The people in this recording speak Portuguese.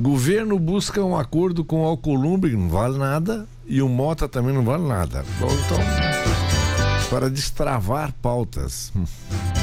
Governo busca um acordo com o Alcolumbre, que não vale nada, e o Mota também não vale nada. Bom, então, para destravar pautas.